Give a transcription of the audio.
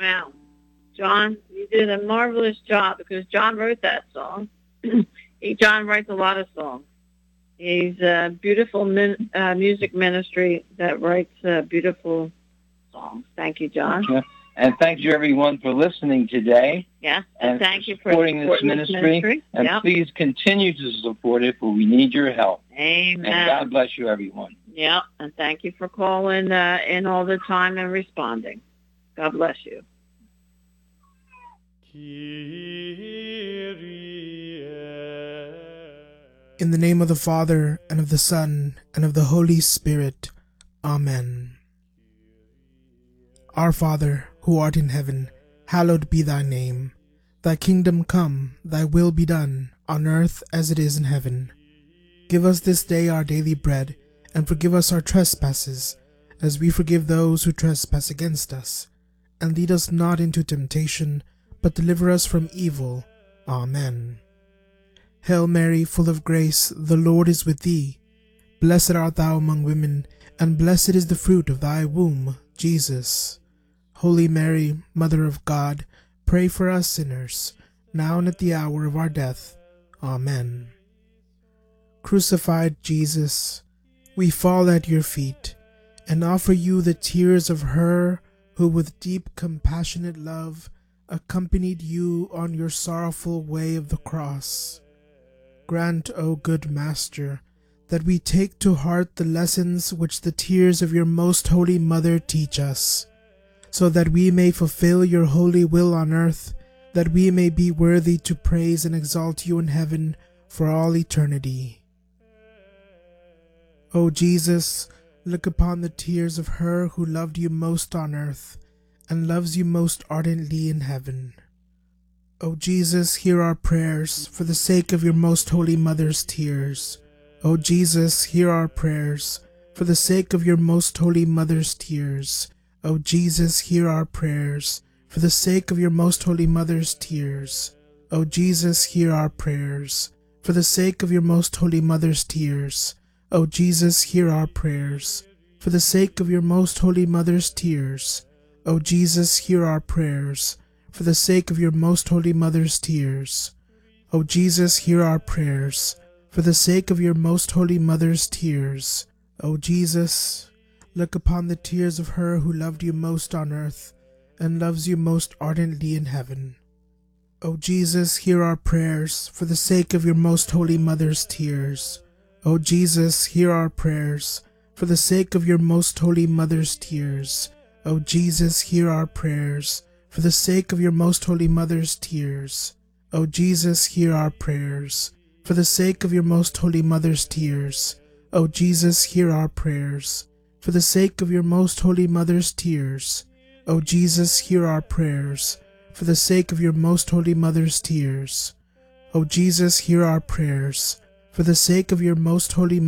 Wow. John, you did a marvelous job because John wrote that song. John writes a lot of songs. He's a beautiful music ministry that writes beautiful songs. Thank you, John. Yeah. And thank you, everyone, for listening today. Yeah, and thank you for supporting this ministry. And please continue to support it, for we need your help. Amen. And God bless you, everyone. Yeah, and thank you for calling in all the time and responding. God bless you. In the name of the Father, and of the Son, and of the Holy Spirit. Amen. Our Father, who art in heaven, hallowed be thy name. Thy kingdom come, thy will be done, on earth as it is in heaven. Give us this day our daily bread, and forgive us our trespasses, as we forgive those who trespass against us. And lead us not into temptation, but deliver us from evil. Amen. Hail Mary, full of grace, the Lord is with thee. Blessed art thou among women, and blessed is the fruit of thy womb, Jesus. Holy Mary, Mother of God, pray for us sinners, now and at the hour of our death. Amen. Crucified Jesus, we fall at your feet, and offer you the tears of her who with deep compassionate love accompanied you on your sorrowful way of the cross. Grant, O good Master, that we take to heart the lessons which the tears of your most holy Mother teach us, so that we may fulfill your holy will on earth, that we may be worthy to praise and exalt you in heaven for all eternity. O Jesus, look upon the tears of her who loved you most on earth, and loves you most ardently in heaven. O Jesus, hear our prayers for the sake of your most holy Mother's tears. O Jesus, hear our prayers for the sake of your most holy Mother's tears. O Jesus, hear our prayers for the sake of your most holy Mother's tears. O Jesus, hear our prayers for the sake of your most holy Mother's tears. O Jesus, hear our prayers for the sake of your most holy Mother's tears. O Jesus, hear our prayers for the sake of your most holy Mother's tears. O Jesus, hear our prayers for the sake of your most holy Mother's tears. O Jesus, look upon the tears of her who loved you most on earth, and loves you most ardently in heaven. O Jesus, hear our prayers for the sake of your most holy Mother's tears. O Jesus, hear our prayers for the sake of your most holy Mother's tears. O Jesus, hear our prayers for the sake of your most holy Mother's tears. O Jesus, hear our prayers for the sake of your most holy Mother's tears. O Jesus, hear our prayers for the sake of your most holy Mother's tears. O Jesus, hear our prayers for the sake of your most holy Mother's tears. O Jesus, hear our prayers for the sake of your most holy